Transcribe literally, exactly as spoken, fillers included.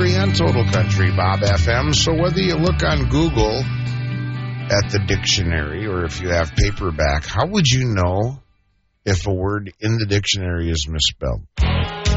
Country on Total Country, Bob F M. So whether you look on Google at the dictionary or if you have paperback, how would you know if a word in the dictionary is misspelled?